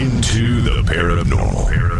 Into the Paranormal.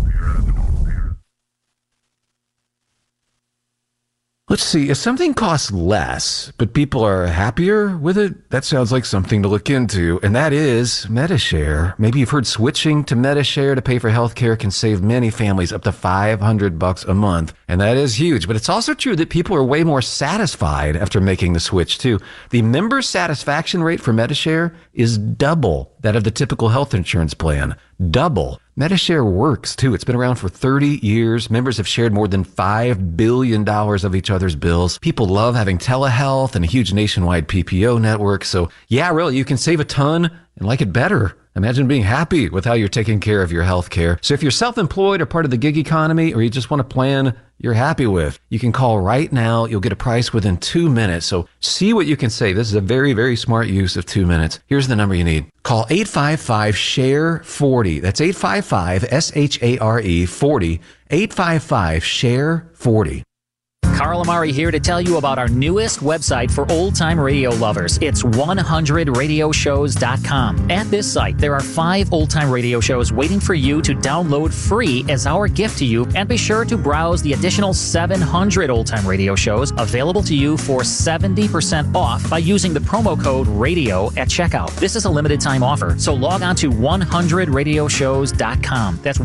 Let's see, if something costs less, but people are happier with it, that sounds like something to look into, and that is Medi-Share. Maybe you've heard switching to Medi-Share to pay for healthcare can save many families up to $500 a month, and that is huge. But it's also true that people are way more satisfied after making the switch, too. The member satisfaction rate for Medi-Share is double that of the typical health insurance plan. Double. Medi-Share works, too. It's been around for 30 years. Members have shared more than $5 billion of each other's bills. People love having telehealth and a huge nationwide PPO network. So, yeah, really, you can save a ton and like it better. Imagine being happy with how you're taking care of your health care. So if you're self-employed or part of the gig economy, or you just want a plan you're happy with, you can call right now. You'll get a price within 2 minutes. So see what you can save. This is a very, very smart use of 2 minutes. Here's the number you need. Call 855-SHARE-40. That's 855-SHARE 40. 855-SHARE-40. Carl Amari here to tell you about our newest website for old-time radio lovers. It's 100radioshows.com. At this site, there are 5 old-time radio shows waiting for you to download free as our gift to you, and be sure to browse the additional 700 old-time radio shows available to you for 70% off by using the promo code RADIO at checkout. This is a limited-time offer, so log on to 100radioshows.com. That's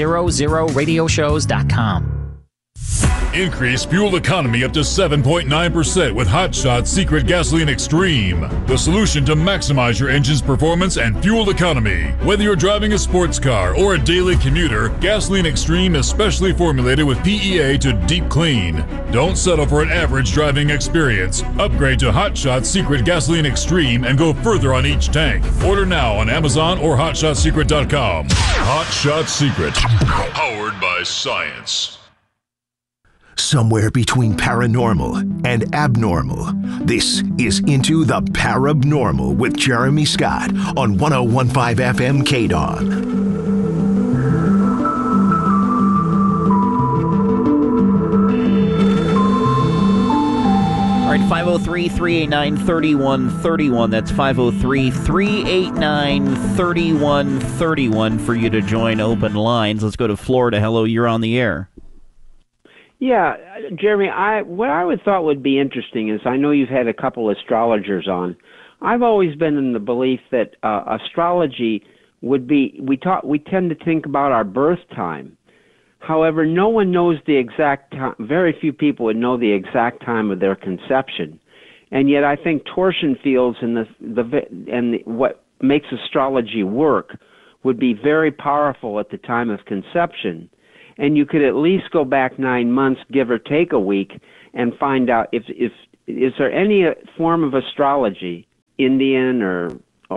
100radioshows.com. Increase fuel economy up to 7.9% with Hot Shot's Secret Gasoline Extreme, the solution to maximize your engine's performance and fuel economy. Whether you're driving a sports car or a daily commuter, Gasoline Extreme is specially formulated with PEA to deep clean. Don't settle for an average driving experience. Upgrade to Hot Shot's Secret Gasoline Extreme and go further on each tank. Order now on Amazon or HotShotSecret.com. Hot Shot Secret, powered by science. Somewhere between paranormal and abnormal, this is Into the Parabnormal with Jeremy Scott on 101.5 FM KDON. All right, 503-389-3131. That's 503-389-3131 for you to join open lines. Let's go to Florida. Hello, you're on the air. Yeah, Jeremy, what I would thought would be interesting is, I know you've had a couple astrologers on. I've always been in the belief that astrology would be, we tend to think about our birth time. However, no one knows the exact time. Very few people would know the exact time of their conception. And yet I think torsion fields and what makes astrology work would be very powerful at the time of conception. And you could at least go back 9 months, give or take a week, and find out if is there any form of astrology, Indian or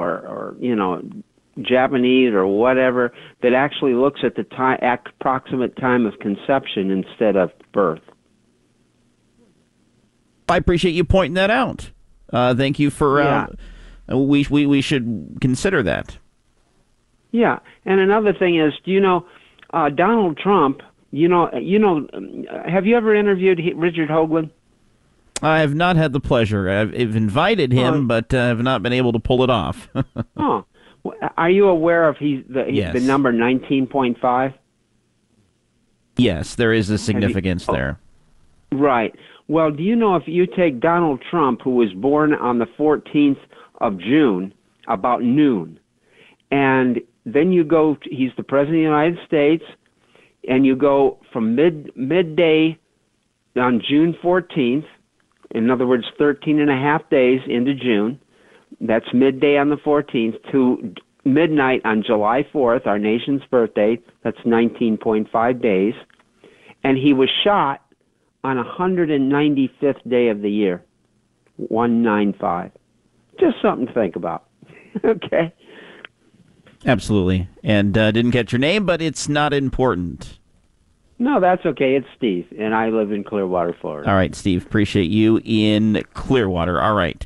Japanese or whatever, that actually looks at the approximate time of conception instead of birth. I appreciate you pointing that out. Thank you for. We should consider that. Yeah, and another thing is, do you know? Donald Trump, have you ever interviewed Richard Hoagland? I have not had the pleasure. I've invited him, but have not been able to pull it off. Oh, are you aware of the number 19.5? Yes, there is a significance there. Right. Well, do you know if you take Donald Trump, who was born on the 14th of June, about noon, and then you go, he's the President of the United States, and you go from midday on June 14th, in other words, 13 and a half days into June, that's midday on the 14th, to midnight on July 4th, our nation's birthday, that's 19.5 days, and he was shot on 195th day of the year, 195. Just something to think about. Okay. Absolutely. And didn't get your name, but it's not important. No, that's okay. It's Steve, and I live in Clearwater, Florida. All right, Steve. Appreciate you in Clearwater. All right.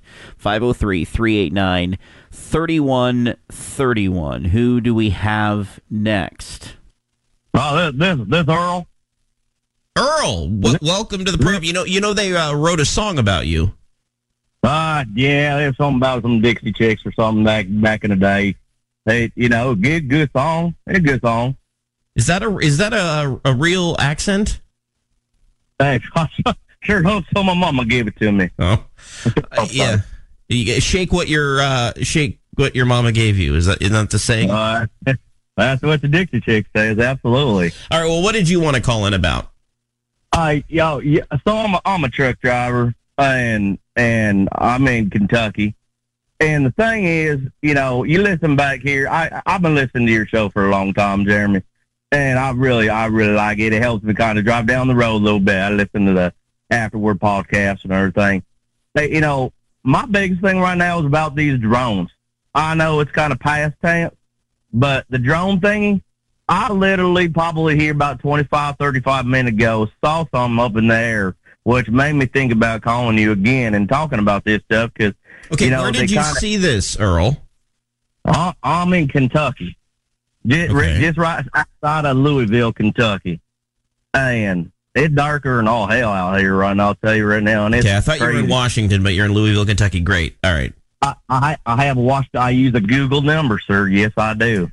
503-389-3131. Who do we have next? This Earl. Earl, welcome to the program. You know they wrote a song about you. Yeah, there's something about some Dixie Chicks or something back in the day. Hey, good song. It's a good song. Is that a real accent? Thanks. Sure hope so. My mama gave it to me. Oh, yeah. You shake what your mama gave you. Isn't that the saying? That's what the Dixie Chick says. Absolutely. All right. Well, what did you want to call in about? So I'm a truck driver, and I'm in Kentucky. And the thing is, you listen back here. I've been listening to your show for a long time, Jeremy, and I really like it. It helps me kind of drive down the road a little bit. I listen to the afterward podcast and everything. But, my biggest thing right now is about these drones. I know it's kind of past tense, but the drone thingy, I literally probably here about 25, 35 minutes ago saw something up in the air, which made me think about calling you again and talking about this stuff. Because, where did you see this, Earl? I'm in Kentucky, just right outside of Louisville, Kentucky, and it's darker than all hell out here right now. I'll tell you right now. And it's I thought you were in Washington, but you're in Louisville, Kentucky. Great. All right. I have watched. I use a Google number, sir. Yes, I do.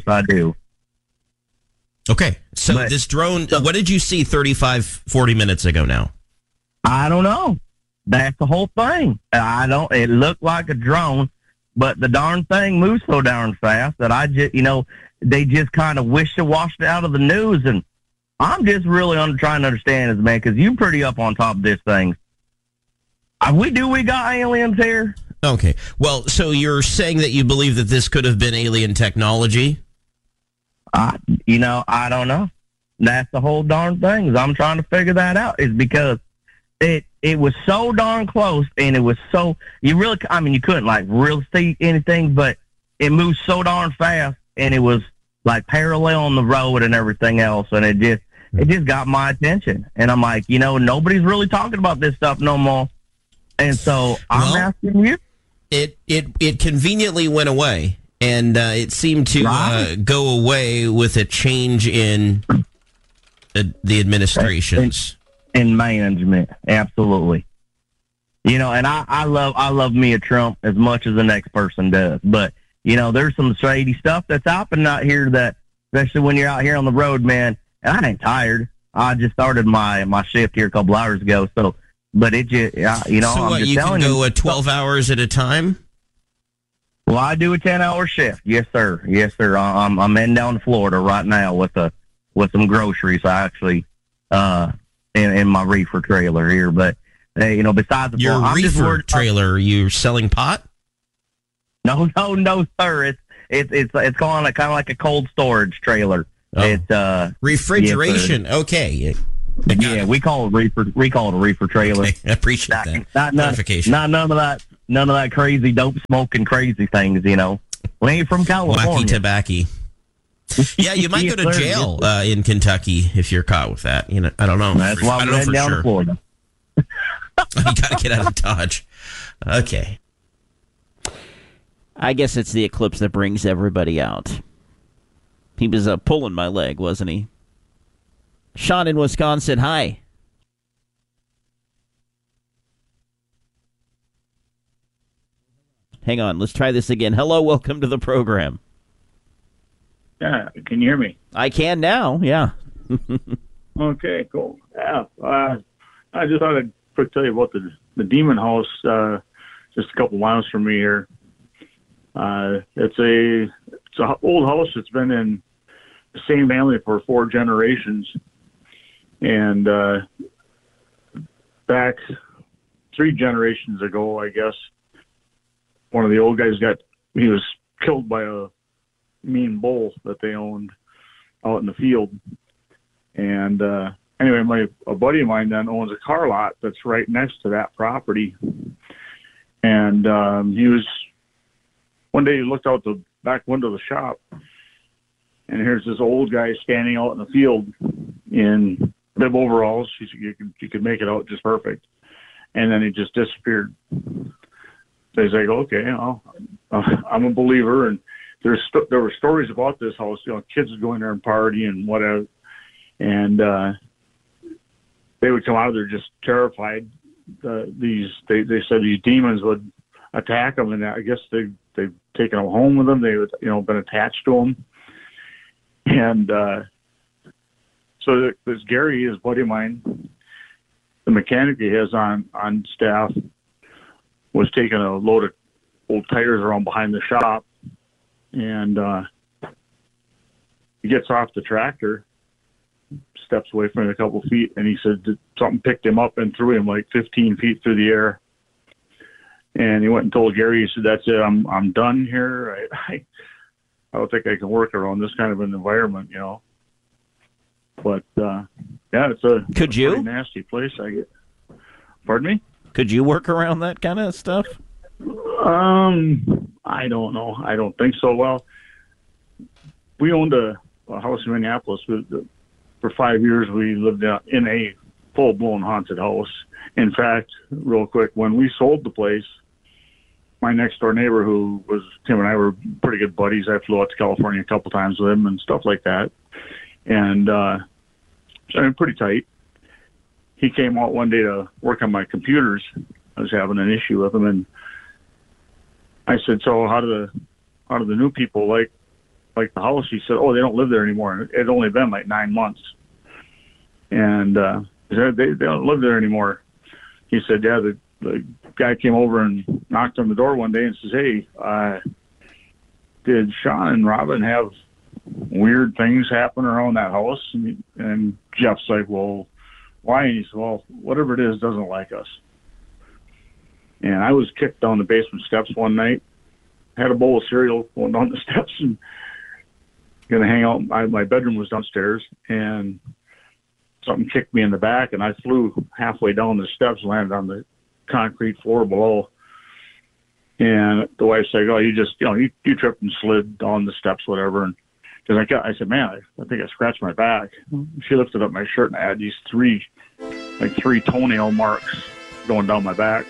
Okay. So this drone, what did you see 35, 40 minutes ago now? I don't know. That's the whole thing. It looked like a drone, but the darn thing moves so darn fast that I just, they just kind of washed it out of the news. And I'm just really trying to understand this, man, because you're pretty up on top of this thing. We got aliens here? Okay. Well, so you're saying that you believe that this could have been alien technology? I don't know. That's the whole darn thing. Is I'm trying to figure that out. Is because it was so darn close, and it was so you couldn't really see anything, but it moved so darn fast, and it was like parallel on the road and everything else, and it just got my attention, and I'm like, nobody's really talking about this stuff no more, and so I'm asking you. It conveniently went away, and it seemed to go away with a change in the administrations. In management, absolutely. And I love me a Trump as much as the next person does, but there's some shady stuff that's happening out here that, especially when you're out here on the road, man. And I ain't tired. I just started my shift here a couple hours ago, so. But it just, So I'm just you telling can go you. 12 hours at a time? Well, I do a 10-hour shift. Yes, sir. I'm heading down to Florida right now with some groceries. I actually in my reefer trailer here. But besides the your reefer trailer, you're selling pot? No, sir. It's kind of like a cold storage trailer. Oh. It's refrigeration. Yes, okay. Yeah, we call it a reefer trailer. Okay, I appreciate that. Clarification. None of that crazy dope smoking crazy things. We ain't from California. Wacky tobacco. Yeah, you might go to jail in Kentucky if you're caught with that. I don't know. That's why we're heading down to Florida. You got to get out of Dodge. Okay. I guess it's the eclipse that brings everybody out. He was pulling my leg, wasn't he? Sean in Wisconsin, hi. Hang on, let's try this again. Hello, welcome to the program. Yeah, can you hear me? I can now, yeah. Okay, cool. Yeah, I just thought I'd quick tell you about the Demon House, just a couple miles from me here. It's an old house that's been in the same family for 4 generations. And back 3 generations ago, I guess, one of the old guys he was killed by a mean bull that they owned out in the field. And anyway, a buddy of mine then owns a car lot that's right next to that property. And one day he looked out the back window of the shop, and here's this old guy standing out in the field in bib overalls. You could make it out just perfect. And then he just disappeared. So he's like, okay, I'm a believer. And there were stories about this house, kids would go in there and party and whatever. And they would come out of there just terrified. They said these demons would attack them, and I guess they've taken them home with them. They've been attached to them, and so this Gary, his buddy of mine, the mechanic he has on staff, was taking a load of old tires around behind the shop, and he gets off the tractor, steps away from it a couple feet, and he said that something picked him up and threw him like 15 feet through the air. And he went and told Gary, he said, "That's it, I'm done here. I don't think I can work around this kind of an environment, you know." But yeah, it's a pretty nasty place. Pardon me? Could you work around that kind of stuff? I don't know. I don't think so. Well, we owned a house in Minneapolis. For 5 years, we lived in a full-blown haunted house. In fact, real quick, when we sold the place, my next-door neighbor, Tim and I were pretty good buddies. I flew out to California a couple times with him and stuff like that. And so I'm pretty tight. He came out one day to work on my computers. I was having an issue with them, and I said, "So how do the new people like the house?" He said, "Oh, they don't live there anymore. It had only been like 9 months." And he said, they don't live there anymore. He said, "Yeah, the guy came over and knocked on the door one day and says, 'Hey, did Sean and Robin have weird things happen around that house?'" And Jeff's like, "Well, why?" And he said, "Well, whatever it is doesn't like us." And I was kicked down the basement steps one night, had a bowl of cereal going down the steps and going to hang out. My bedroom was downstairs, and something kicked me in the back, and I flew halfway down the steps, landed on the concrete floor below. And the wife said, "Oh, you just, you tripped and slid down the steps, whatever." And because I said, "Man, I think I scratched my back." She lifted up my shirt, and I had these three toenail marks going down my back.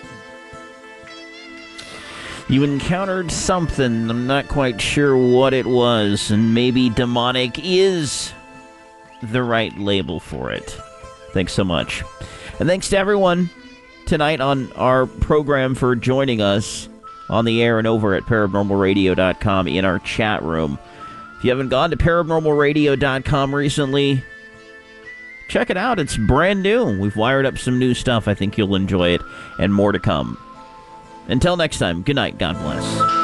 You encountered something. I'm not quite sure what it was, and maybe demonic is the right label for it. Thanks so much. And thanks to everyone tonight on our program for joining us on the air and over at paranormalradio.com in our chat room. If you haven't gone to paranormalradio.com recently, check it out. It's brand new. We've wired up some new stuff. I think you'll enjoy it, and more to come. Until next time, good night. God bless.